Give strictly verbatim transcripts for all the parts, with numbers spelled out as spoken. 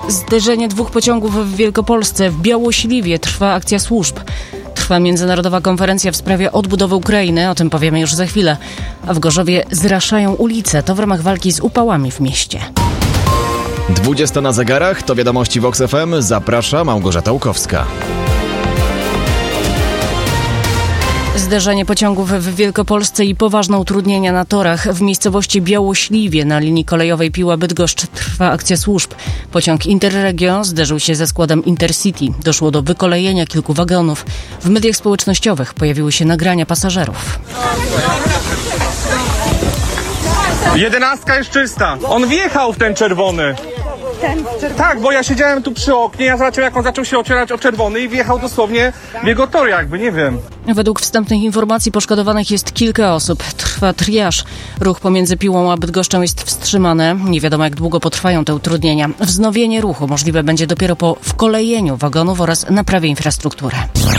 Zderzenie dwóch pociągów w Wielkopolsce. W Białośliwie trwa akcja służb. Trwa międzynarodowa konferencja w sprawie odbudowy Ukrainy, o tym powiemy już za chwilę. A w Gorzowie zraszają ulice. To w ramach walki z upałami w mieście. dwudziesta na zegarach, to wiadomości Vox F M. Zaprasza Małgorzata Łukowska. Zderzenie pociągów w Wielkopolsce i poważne utrudnienia na torach. W miejscowości Białośliwie na linii kolejowej Piła-Bydgoszcz trwa akcja służb. Pociąg Interregio zderzył się ze składem Intercity. Doszło do wykolejenia kilku wagonów. W mediach społecznościowych pojawiły się nagrania pasażerów. Jedenastka jest czysta. On wjechał w ten czerwony. Ten czerwony? Tak, bo ja siedziałem tu przy oknie, ja zobaczyłem, jak on zaczął się ocierać o czerwony i wjechał dosłownie w jego tor, jakby, nie wiem. Według wstępnych informacji poszkodowanych jest kilka osób. Trwa triaż. Ruch pomiędzy Piłą a Bydgoszczą jest wstrzymany. Nie wiadomo, jak długo potrwają te utrudnienia. Wznowienie ruchu możliwe będzie dopiero po wkolejeniu wagonów oraz naprawie infrastruktury.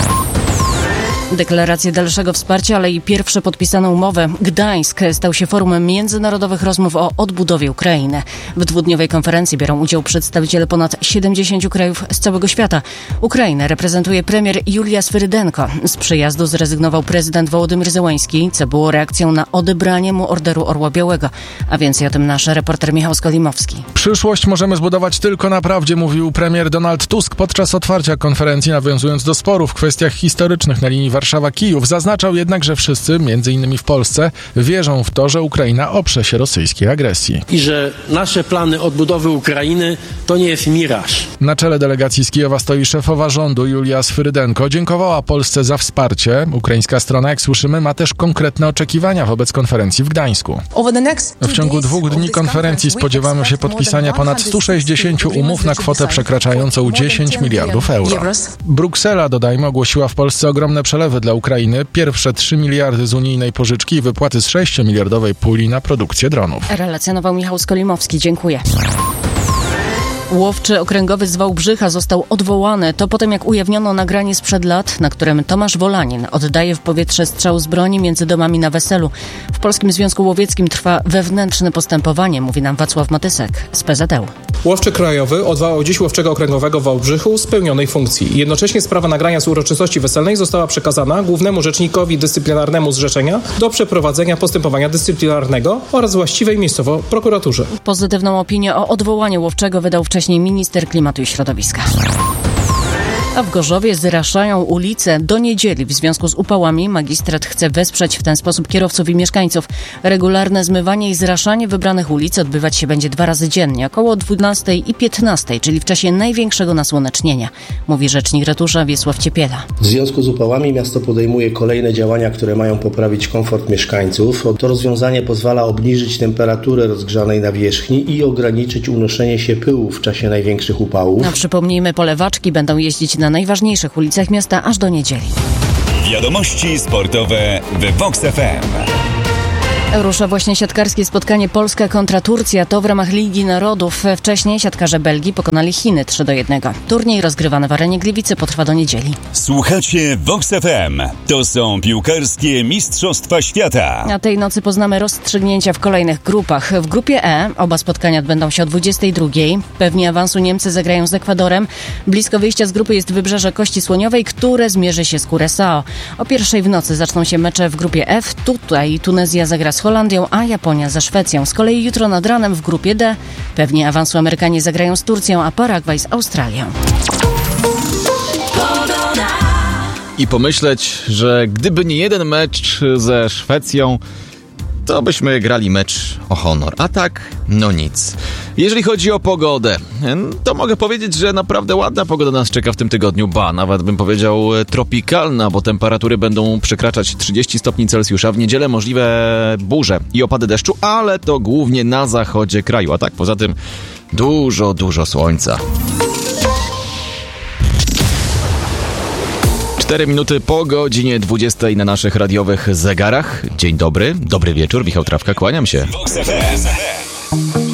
Deklaracje dalszego wsparcia, ale i pierwsze podpisane umowy. Gdańsk stał się forum międzynarodowych rozmów o odbudowie Ukrainy. W dwudniowej konferencji biorą udział przedstawiciele ponad siedemdziesięciu krajów z całego świata. Ukrainę reprezentuje premier Julia Swyrydenko. Z przyjazdu zrezygnował prezydent Wołodymyr Zełański, co było reakcją na odebranie mu Orderu Orła Białego. A więcej o tym nasz reporter Michał Skolimowski. Przyszłość możemy zbudować tylko na prawdzie, mówił premier Donald Tusk podczas otwarcia konferencji, nawiązując do sporów w kwestiach historycznych na linii Warszawa-Kijów. Zaznaczał jednak, że wszyscy, między innymi w Polsce, wierzą w to, że Ukraina oprze się rosyjskiej agresji. I że nasze plany odbudowy Ukrainy to nie jest miraż. Na czele delegacji z Kijowa stoi szefowa rządu Julia Swyrydenko. Dziękowała Polsce za wsparcie. Ukraińska strona, jak słyszymy, ma też konkretne oczekiwania wobec konferencji w Gdańsku. W ciągu dwóch dni konferencji spodziewamy się podpisania ponad stu sześćdziesięciu umów na kwotę przekraczającą dziesięć miliardów euro. Bruksela, dodajmy, ogłosiła w Polsce ogromne przelewy dla Ukrainy. Pierwsze trzy miliardy z unijnej pożyczki i wypłaty z sześciomiliardowej puli na produkcję dronów. Relacjonował Michał Skolimowski. Dziękuję. Łowczy okręgowy z Wałbrzycha został odwołany. To po tym, jak ujawniono nagranie sprzed lat, na którym Tomasz Wolanin oddaje w powietrze strzał z broni między domami na weselu. W Polskim Związku Łowieckim trwa wewnętrzne postępowanie, mówi nam Wacław Matysek z P Z L. Łowczy krajowy odwołał dziś łowczego okręgowego w Wałbrzychu z pełnionej funkcji. Jednocześnie sprawa nagrania z uroczystości weselnej została przekazana Głównemu Rzecznikowi Dyscyplinarnemu Zrzeszenia do przeprowadzenia postępowania dyscyplinarnego oraz właściwej miejscowo prokuraturze. Pozytywną opinię o odwołaniu łowczego wydał wcześniej minister klimatu i środowiska. A w Gorzowie zraszają ulice do niedzieli. W związku z upałami magistrat chce wesprzeć w ten sposób kierowców i mieszkańców. Regularne zmywanie i zraszanie wybranych ulic odbywać się będzie dwa razy dziennie, około dwunastej i piętnastej, czyli w czasie największego nasłonecznienia, mówi rzecznik ratusza Wiesław Ciepiela. W związku z upałami miasto podejmuje kolejne działania, które mają poprawić komfort mieszkańców. To rozwiązanie pozwala obniżyć temperaturę rozgrzanej nawierzchni i ograniczyć unoszenie się pyłu w czasie największych upałów. No, przypomnijmy, polewaczki będą jeździć na na najważniejszych ulicach miasta aż do niedzieli. Wiadomości sportowe w Vox F M. Rusza właśnie siatkarskie spotkanie Polska kontra Turcja. To w ramach Ligi Narodów. Wcześniej siatkarze Belgii pokonali Chiny trzy do jednego. Turniej rozgrywany w arenie Gliwice potrwa do niedzieli. Słuchacie Vox F M. To są piłkarskie Mistrzostwa Świata. A tej nocy poznamy rozstrzygnięcia w kolejnych grupach. W grupie E oba spotkania odbędą się o dwudziestej drugiej. Pewni awansu Niemcy zagrają z Ekwadorem. Blisko wyjścia z grupy jest Wybrzeże Kości Słoniowej, które zmierzy się z Curaçao. O pierwszej w nocy zaczną się mecze w grupie F. Tutaj Tunezja zagra z Holandią, a Japonia ze Szwecją. Z kolei jutro nad ranem w grupie D pewnie awansu Amerykanie zagrają z Turcją, a Paragwaj z Australią. I pomyśleć, że gdyby nie jeden mecz ze Szwecją, to byśmy grali mecz o honor. A tak, no nic. Jeżeli chodzi o pogodę, to mogę powiedzieć, że naprawdę ładna pogoda nas czeka w tym tygodniu. Ba, nawet bym powiedział tropikalna, bo temperatury będą przekraczać trzydzieści stopni Celsjusza. W niedzielę możliwe burze i opady deszczu, ale to głównie na zachodzie kraju. A tak, poza tym dużo, dużo słońca. Cztery minuty po godzinie dwudziestej na naszych radiowych zegarach. Dzień dobry, dobry wieczór, Michał Trawka, kłaniam się.